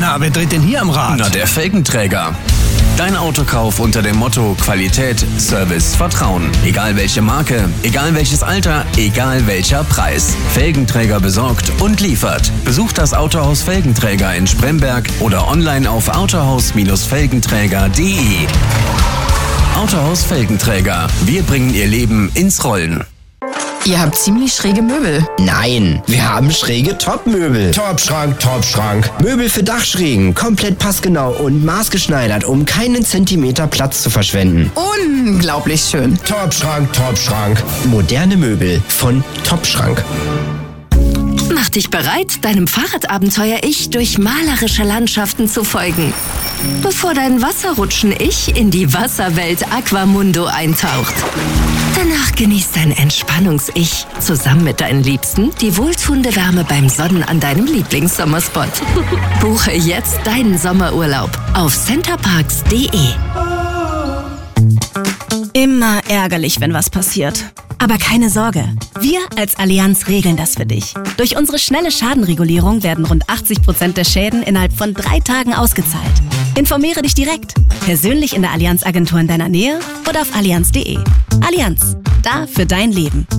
Na, wer dreht denn hier am Rad? Na, der Felgenträger. Dein Autokauf unter dem Motto Qualität, Service, Vertrauen. Egal welche Marke, egal welches Alter, egal welcher Preis. Felgenträger besorgt und liefert. Besucht das Autohaus Felgenträger in Spremberg oder online auf autohaus-felgenträger.de. Autohaus Felgenträger. Wir bringen Ihr Leben ins Rollen. Ihr habt ziemlich schräge Möbel. Nein, wir haben schräge Topmöbel. Topschrank, Topschrank. Möbel für Dachschrägen, komplett passgenau und maßgeschneidert, um keinen Zentimeter Platz zu verschwenden. Unglaublich schön. Topschrank, Topschrank. Moderne Möbel von Topschrank. Mach dich bereit, deinem Fahrradabenteuer-Ich durch malerische Landschaften zu folgen. Bevor dein Wasserrutschen-Ich in die Wasserwelt Aquamundo eintaucht. Danach genießt dein Entspannungs-Ich zusammen mit deinen Liebsten die wohltuende Wärme beim Sonnen an deinem Lieblingssommerspot. Buche jetzt deinen Sommerurlaub auf centerparks.de. Immer ärgerlich, wenn was passiert. Aber keine Sorge, wir als Allianz regeln das für dich. Durch unsere schnelle Schadenregulierung werden rund 80% der Schäden innerhalb von 3 Tagen ausgezahlt. Informiere dich direkt, persönlich in der Allianz-Agentur in deiner Nähe oder auf allianz.de. Allianz, da für dein Leben.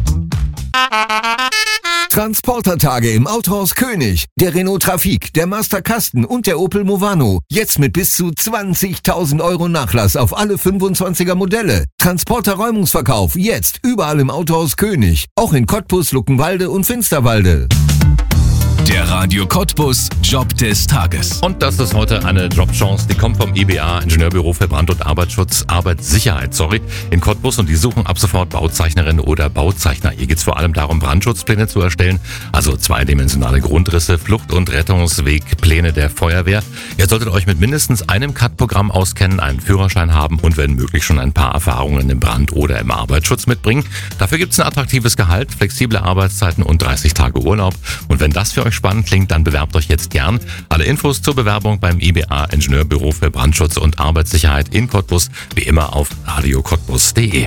Transportertage im Autohaus König. Der Renault Trafic, der Master Kasten und der Opel Movano. Jetzt mit bis zu 20.000 € Nachlass auf alle 25er Modelle. Transporter-Räumungsverkauf jetzt überall im Autohaus König. Auch in Cottbus, Luckenwalde und Finsterwalde. Der Radio Cottbus Job des Tages. Und das ist heute eine Jobchance, die kommt vom IBA, Ingenieurbüro für Brand- und Arbeitssicherheit, in Cottbus, und die suchen ab sofort Bauzeichnerin oder Bauzeichner. Hier geht es vor allem darum, Brandschutzpläne zu erstellen, also zweidimensionale Grundrisse, Flucht- und Rettungswegpläne der Feuerwehr. Ihr solltet euch mit mindestens einem CAD-Programm auskennen, einen Führerschein haben und wenn möglich schon ein paar Erfahrungen im Brand- oder im Arbeitsschutz mitbringen. Dafür gibt es ein attraktives Gehalt, flexible Arbeitszeiten und 30 Tage Urlaub. Und wenn das für euch spannend klingt, dann bewerbt euch jetzt gern. Alle Infos zur Bewerbung beim IBA Ingenieurbüro für Brandschutz und Arbeitssicherheit in Cottbus wie immer auf radiocottbus.de.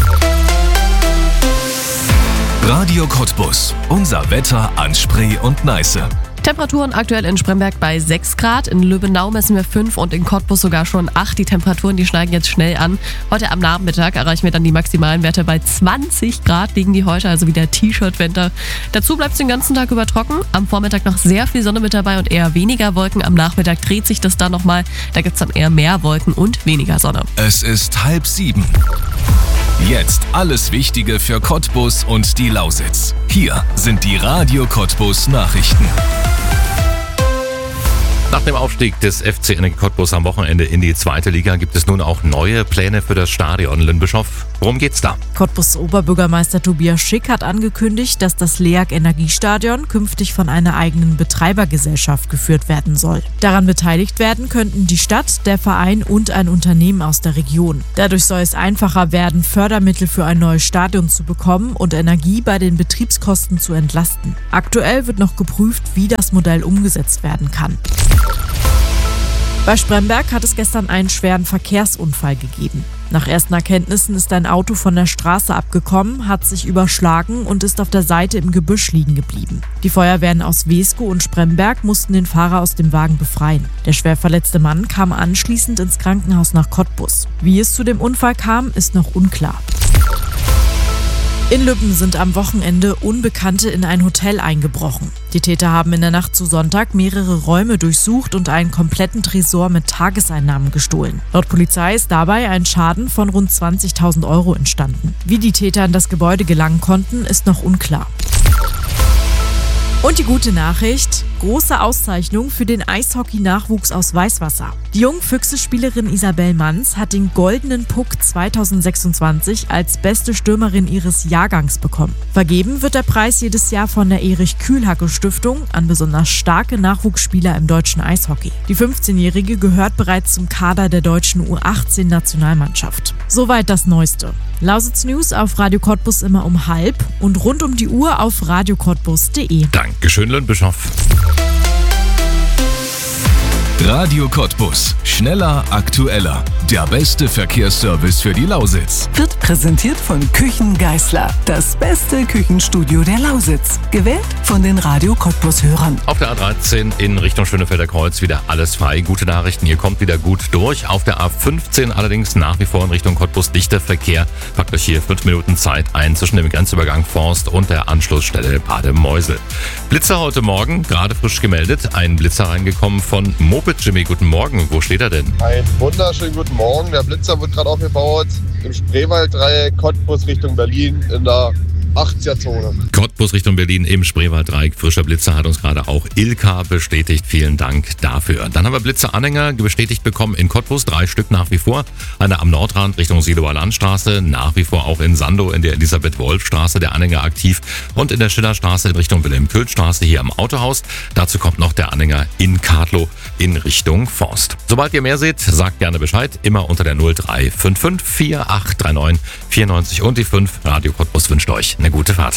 Radio Cottbus. Unser Wetter an Spree und Neiße. Temperaturen aktuell in Spremberg bei 6 Grad, in Löbenau messen wir 5 und in Cottbus sogar schon 8. Die Temperaturen, die steigen jetzt schnell an. Heute am Nachmittag erreichen wir dann die maximalen Werte bei 20 Grad, liegen die heute also wieder T-Shirt-Winter. Dazu bleibt es den ganzen Tag über trocken, am Vormittag noch sehr viel Sonne mit dabei und eher weniger Wolken. Am Nachmittag dreht sich das dann nochmal, da gibt es dann eher mehr Wolken und weniger Sonne. Es ist 6:30. Jetzt alles Wichtige für Cottbus und die Lausitz. Hier sind die Radio Cottbus Nachrichten. Nach dem Aufstieg des FC Energie Cottbus am Wochenende in die 2. Liga gibt es nun auch neue Pläne für das Stadion Linbischof. Worum geht's da? Cottbus Oberbürgermeister Tobias Schick hat angekündigt, dass das LEAG Energiestadion künftig von einer eigenen Betreibergesellschaft geführt werden soll. Daran beteiligt werden könnten die Stadt, der Verein und ein Unternehmen aus der Region. Dadurch soll es einfacher werden, Fördermittel für ein neues Stadion zu bekommen und Energie bei den Betriebskosten zu entlasten. Aktuell wird noch geprüft, wie das Modell umgesetzt werden kann. Bei Spremberg hat es gestern einen schweren Verkehrsunfall gegeben. Nach ersten Erkenntnissen ist ein Auto von der Straße abgekommen, hat sich überschlagen und ist auf der Seite im Gebüsch liegen geblieben. Die Feuerwehren aus Weeskow und Spremberg mussten den Fahrer aus dem Wagen befreien. Der schwer verletzte Mann kam anschließend ins Krankenhaus nach Cottbus. Wie es zu dem Unfall kam, ist noch unklar. In Lübben sind am Wochenende Unbekannte in ein Hotel eingebrochen. Die Täter haben in der Nacht zu Sonntag mehrere Räume durchsucht und einen kompletten Tresor mit Tageseinnahmen gestohlen. Laut Polizei ist dabei ein Schaden von rund 20.000 € entstanden. Wie die Täter in das Gebäude gelangen konnten, ist noch unklar. Und die gute Nachricht: große Auszeichnung für den Eishockey-Nachwuchs aus Weißwasser. Die Jungfüchse-Spielerin Isabel Manz hat den Goldenen Puck 2026 als beste Stürmerin ihres Jahrgangs bekommen. Vergeben wird der Preis jedes Jahr von der Erich-Kühlhacke-Stiftung an besonders starke Nachwuchsspieler im deutschen Eishockey. Die 15-Jährige gehört bereits zum Kader der deutschen U18-Nationalmannschaft. Soweit das Neueste. Lausitz News auf Radio Cottbus immer um 12:30 und rund um die Uhr auf radiocottbus.de. Dankeschön, Linbischof. Radio Cottbus. Schneller, aktueller. Der beste Verkehrsservice für die Lausitz. Wird präsentiert von Küchen Geisler. Das beste Küchenstudio der Lausitz. Gewählt von den Radio Cottbus-Hörern. Auf der A13 in Richtung Schönefelder Kreuz wieder alles frei. Gute Nachrichten, ihr kommt wieder gut durch. Auf der A15 allerdings nach wie vor in Richtung Cottbus dichter Verkehr. Packt euch hier 5 Minuten Zeit ein zwischen dem Grenzübergang Forst und der Anschlussstelle Pademeusel. Blitzer heute Morgen, gerade frisch gemeldet. Ein Blitzer reingekommen von Moped Jimmy. Guten Morgen, wo steht er denn? Einen wunderschönen guten Morgen. Der Blitzer wird gerade aufgebaut im Spreewalddreieck, Cottbus Richtung Berlin in der 80er-Zone. Cottbus Richtung Berlin im Spreewalddreieck. Frischer Blitzer hat uns gerade auch Ilka bestätigt. Vielen Dank dafür. Dann haben wir Blitzeranhänger bestätigt bekommen in Cottbus. 3 Stück nach wie vor. Einer am Nordrand Richtung Siloer Landstraße. Nach wie vor auch in Sandow in der Elisabeth-Wolf-Straße der Anhänger aktiv. Und in der Schillerstraße in Richtung Wilhelm-Köhl-Straße hier am Autohaus. Dazu kommt noch der Anhänger in Kadlow in Richtung Forst. Sobald ihr mehr seht, sagt gerne Bescheid. Immer unter der 0355 4839 94 und die 5. Radio Cottbus wünscht euch eine gute Fahrt.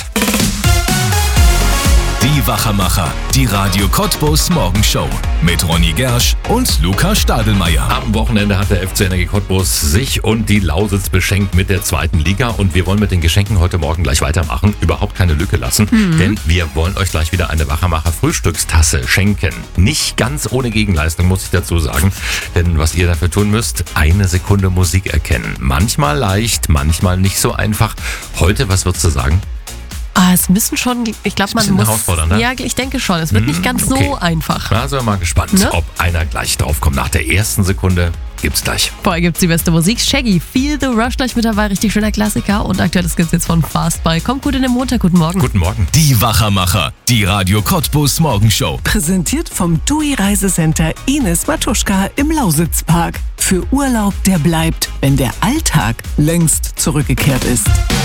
Die Wachermacher. Die Radio Cottbus Morgenshow. Mit Ronny Gersch und Luca Stadelmeier. Am Wochenende hat der FC Energie Cottbus sich und die Lausitz beschenkt mit der 2. Liga. Und wir wollen mit den Geschenken heute Morgen gleich weitermachen. Überhaupt keine Lücke lassen. Denn wir wollen euch gleich wieder eine Wachermacher Frühstückstasse schenken. Nicht ganz ohne Gegenleistung, muss ich dazu sagen. Denn was ihr dafür tun müsst, 1 Sekunde Musik erkennen. Manchmal leicht, manchmal nicht so einfach. Heute, was würdest du sagen? Es müssen schon, ich glaube, man muss... herausfordernd, ne? Ja, ich denke schon. Es wird nicht ganz so einfach. Da sind wir mal gespannt, ob einer gleich drauf kommt. Nach der ersten Sekunde gibt's gleich. Vorher gibt's die beste Musik. Shaggy, Feel the Rush gleich mit dabei. Richtig schöner Klassiker. Und aktuelles gibt's jetzt von Fastby. Kommt gut in den Montag. Guten Morgen. Guten Morgen. Die Wachermacher. Die Radio Cottbus Morgenshow. Präsentiert vom TUI Reisecenter Ines Matuschka im Lausitzpark. Für Urlaub, der bleibt, wenn der Alltag längst zurückgekehrt ist.